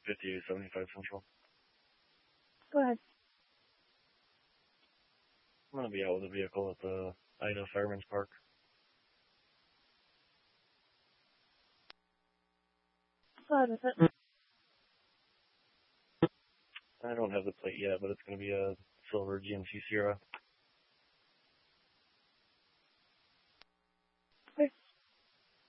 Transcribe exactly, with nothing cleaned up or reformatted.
fifty-eight seventy-five Central. Go ahead. I'm going to be out with a vehicle at the Ida Fireman's Park. Go ahead with it. I don't have the plate yet, but it's going to be a silver G M C Sierra.